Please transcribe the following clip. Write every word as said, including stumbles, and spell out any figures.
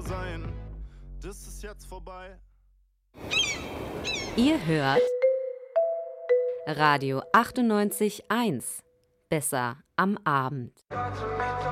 sein. Das ist jetzt vorbei. Ihr hört Radio achtundneunzig Komma eins. Besser am Abend.